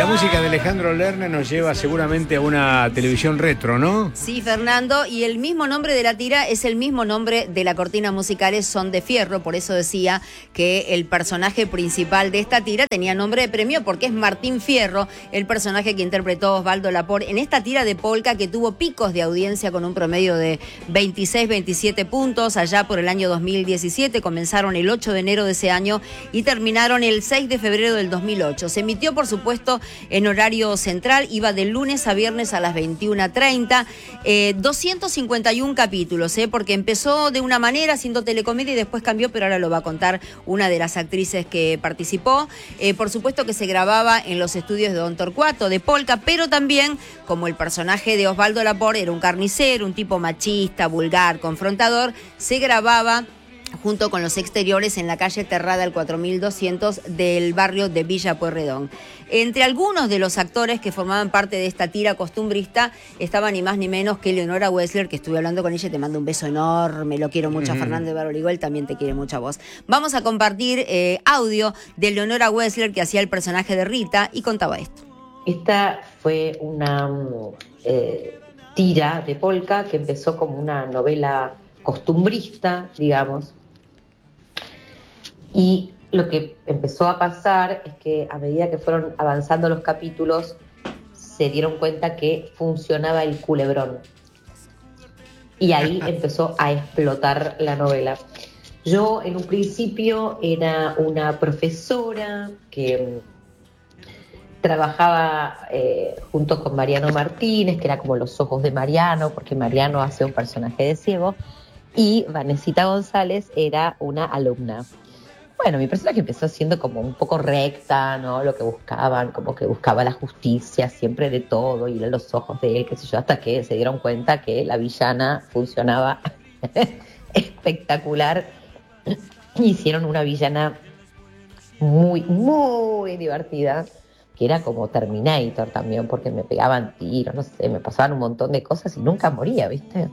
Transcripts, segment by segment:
música de Alejandro Lerner nos lleva seguramente a una televisión retro, ¿no? Sí, Fernando, y el mismo nombre de la tira es el mismo nombre de la cortina musical, es Son de Fierro, por eso decía que el personaje principal de esta tira tenía nombre de premio porque es Martín Fierro, el personaje que interpretó Osvaldo Laport en esta tira de polka que tuvo picos de audiencia con un promedio de 26, 27 puntos allá por el año 2017, comenzaron el 8 de enero de ese año y terminaron el 6 de febrero del 2008. Se emitió, por supuesto, en horario central, iba de lunes a viernes a las 21:30, 251 capítulos, porque empezó de una manera haciendo telecomedia y después cambió, pero ahora lo va a contar una de las actrices que participó. Por supuesto que se grababa en los estudios de Don Torcuato, de Polka, pero también, como el personaje de Osvaldo Laport era un carnicero, un tipo machista, vulgar, confrontador, se grababa junto con los exteriores en la calle Terrada al 4200 del barrio de Villa Pueyrredón. Entre algunos de los actores que formaban parte de esta tira costumbrista estaban ni más ni menos que Leonora Wessler, que estuve hablando con ella y te mando un beso enorme, lo quiero mucho a Fernando de Baroligo, él también te quiere mucho a vos. Vamos a compartir audio de Leonora Wessler, que hacía el personaje de Rita, y contaba esto. Esta fue una tira de polka que empezó como una novela costumbrista, digamos, y lo que empezó a pasar es que a medida que fueron avanzando los capítulos se dieron cuenta que funcionaba el culebrón y ahí empezó a explotar la novela. Yo en un principio era una profesora que trabajaba junto con Mariano Martínez, que era como los ojos de Mariano, porque Mariano hace un personaje de ciego, y Vanesita González era una alumna. Bueno, mi personaje empezó siendo como un poco recta, ¿no? Lo que buscaban, como que buscaba la justicia siempre de todo, y los ojos de él, qué sé yo, hasta que se dieron cuenta que la villana funcionaba espectacular. Hicieron una villana muy, muy divertida, que era como Terminator también, porque me pegaban tiros, no sé, me pasaban un montón de cosas y nunca moría, ¿viste?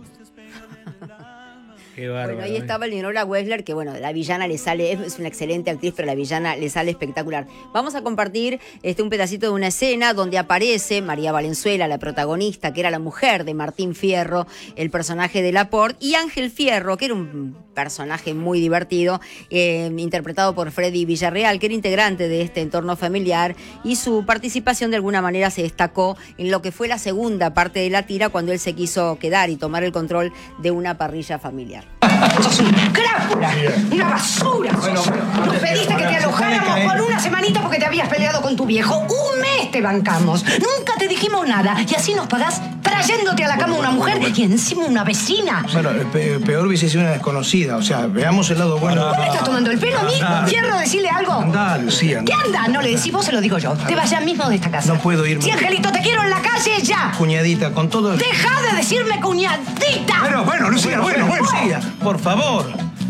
Qué bárbaro, bueno, ahí estaba Leonora Wessler, que bueno, la villana le sale, es una excelente actriz, pero la villana le sale espectacular. Vamos a compartir un pedacito de una escena donde aparece María Valenzuela, la protagonista, que era la mujer de Martín Fierro, el personaje de Laport, y Ángel Fierro, que era un personaje muy divertido, interpretado por Freddy Villarreal, que era integrante de este entorno familiar, y su participación de alguna manera se destacó en lo que fue la segunda parte de la tira, cuando él se quiso quedar y tomar el control de una parrilla familiar. ¡Sos una crápula! ¡Una basura! Nos pediste que te alojáramos por una semanita porque te habías peleado con tu viejo. Un mes te bancamos. Nunca te dijimos nada. Y así nos pagás trayéndote a la cama una mujer y encima una vecina. Bueno, peor hubiese sido una desconocida. O sea, veamos el lado bueno. ¿Vos me estás tomando el pelo a mí? ¿Fierro, decirle algo? Andá, Lucía. ¿Qué anda? No le decís vos, se lo digo yo. Te vayas mismo de esta casa. No puedo irme. Sí, Angelito, te quiero en la calle ya. Cuñadita, con todo... ¡Deja de decirme cuñadita! Bueno, Lucía, bueno. Lucía, por favor.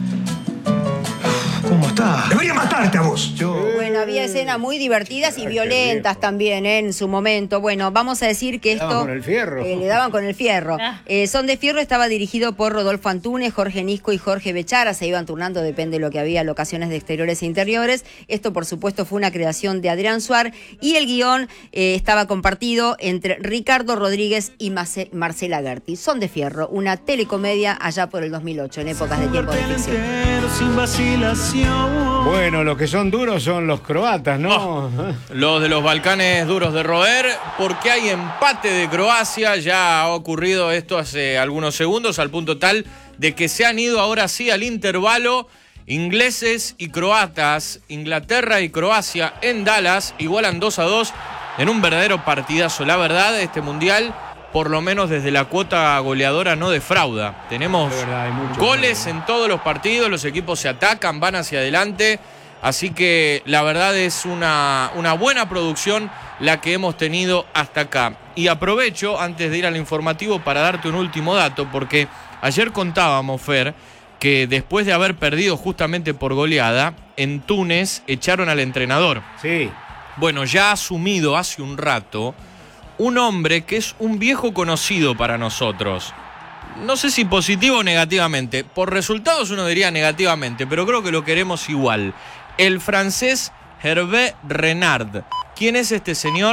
¿Cómo está? Debería matarte a vos. Bueno, había escenas muy divertidas y violentas también en su momento. Bueno, vamos a decir que esto... Le daban con el fierro. Le daban con el fierro. Son de Fierro estaba dirigido por Rodolfo Antunes, Jorge Nisco y Jorge Bechara. Se iban turnando, depende de lo que había, locaciones de exteriores e interiores. Esto, por supuesto, fue una creación de Adrián Suar. Y el guión estaba compartido entre Ricardo Rodríguez y Marcela Gerti. Son de Fierro, una telecomedia allá por el 2008, en épocas de tiempo de ficción. Sin vacilación. Bueno, los que son duros son los croatas, ¿no? Los de los Balcanes duros de roer, porque hay empate de Croacia. Ya ha ocurrido esto hace algunos segundos, al punto tal de que se han ido ahora sí al intervalo ingleses y croatas. Inglaterra y Croacia en Dallas igualan 2-2 en un verdadero partidazo. La verdad, este mundial, por lo menos desde la cuota goleadora, no defrauda. Tenemos goles en todos los partidos, los equipos se atacan, van hacia adelante, así que la verdad es una buena producción la que hemos tenido hasta acá. Y aprovecho, antes de ir al informativo, para darte un último dato, porque ayer contábamos, Fer, que después de haber perdido justamente por goleada, en Túnez echaron al entrenador. Sí. Bueno, ya ha asumido hace un rato un hombre que es un viejo conocido para nosotros. No sé si positivo o negativamente. Por resultados uno diría negativamente, pero creo que lo queremos igual. El francés Hervé Renard. ¿Quién es este señor?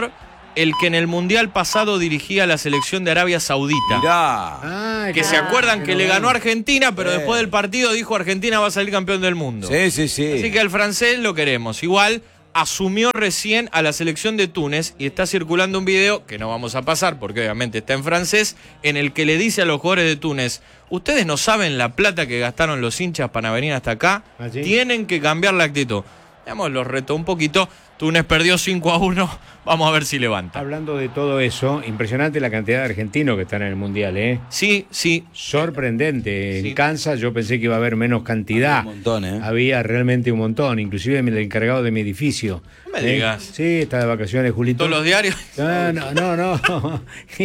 el que en el Mundial pasado dirigía la selección de Arabia Saudita. Mirá. Que se acuerdan que le ganó a Argentina, pero después del partido dijo Argentina va a salir campeón del mundo. Sí. Así que al francés lo queremos. Igual asumió recién a la selección de Túnez y está circulando un video, que no vamos a pasar porque obviamente está en francés, en el que le dice a los jugadores de Túnez: ustedes no saben la plata que gastaron los hinchas para venir hasta acá, tienen que cambiar la actitud. Digamos, los retó un poquito. Túnez perdió 5-1, vamos a ver si levanta. Hablando de todo eso, impresionante la cantidad de argentinos que están en el Mundial, ¿eh? Sí. Sorprendente. Sí. En Kansas yo pensé que iba a haber menos cantidad. Había un montón, ¿eh? Había realmente un montón, inclusive el encargado de mi edificio. No me digas. Sí, está de vacaciones, Julito. ¿Todos los diarios? No.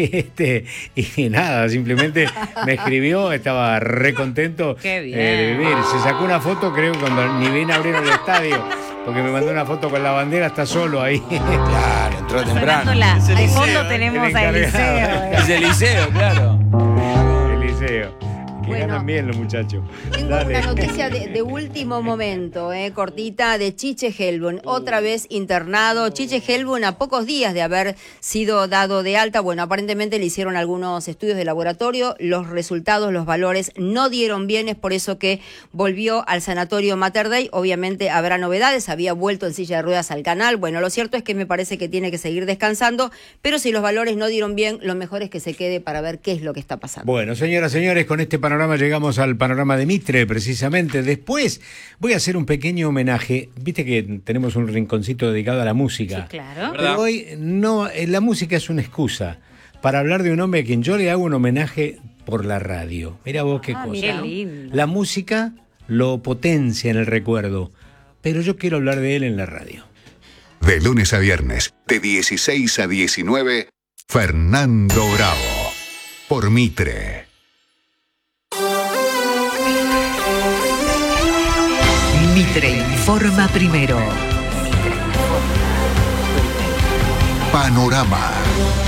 Y nada, simplemente me escribió, estaba re contento Qué bien. de vivir. Se sacó una foto, creo, cuando ni bien abrieron el estadio. Porque me mandó una foto con la bandera, está solo ahí. Claro, entró temprano. Es el Al Liceo, fondo tenemos el a encargado. Eliseo. Es el liceo, claro. El liceo. Que Bueno, ganan bien los muchachos. Tengo Dale. una noticia de último momento, cortita, de Chiche Helbun, otra vez internado. Chiche Helbun, a pocos días de haber sido dado de alta, bueno, aparentemente le hicieron algunos estudios de laboratorio, los resultados, los valores no dieron bien, es por eso que volvió al sanatorio Mater Dei. Obviamente habrá novedades, había vuelto en silla de ruedas al canal. Bueno, lo cierto es que me parece que tiene que seguir descansando, pero si los valores no dieron bien, lo mejor es que se quede para ver qué es lo que está pasando. Bueno, señoras, señores, con este panorama llegamos al panorama de Mitre, precisamente. Después voy a hacer un pequeño homenaje. Viste que tenemos un rinconcito dedicado a la música. Sí, claro. Pero hoy no, la música es una excusa para hablar de un hombre a quien yo le hago un homenaje por la radio. Mira vos qué cosa. Qué ¿no? lindo. La música lo potencia en el recuerdo, pero yo quiero hablar de él en la radio. De lunes a viernes, de 16 a 19, Fernando Bravo, por Mitre. Mitre informa primero. Panorama.